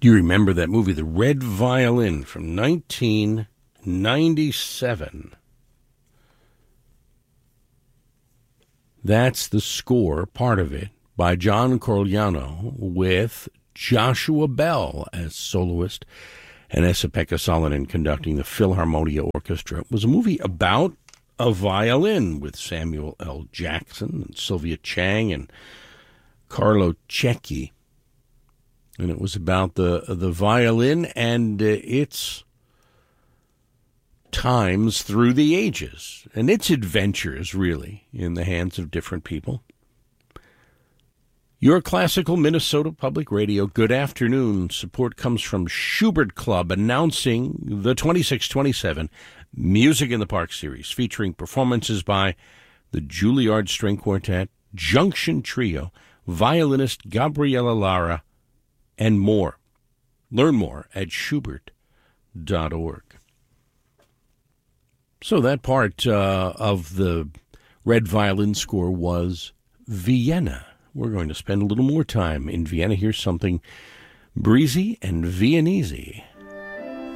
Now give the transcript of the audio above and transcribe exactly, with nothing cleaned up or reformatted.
Do you remember that movie, The Red Violin, from nineteen ninety-seven? That's the score, part of it, by John Corigliano, with Joshua Bell as soloist and Esa-Pekka Salonen conducting the Philharmonia Orchestra. It was a movie about a violin with Samuel L. Jackson and Sylvia Chang and Carlo Cecchi. And it was about the the violin and uh, its times through the ages and its adventures, really, in the hands of different people. Your Classical Minnesota Public Radio, good afternoon. Support comes from Schubert Club, announcing the twenty-six twenty-seven Music in the Park series, featuring performances by the Juilliard String Quartet, Junction Trio, violinist Gabriela Lara, and more. Learn more at schubert dot org. So that part uh, of the Red Violin score was Vienna. We're going to spend a little more time in Vienna. Here's something breezy and Viennese.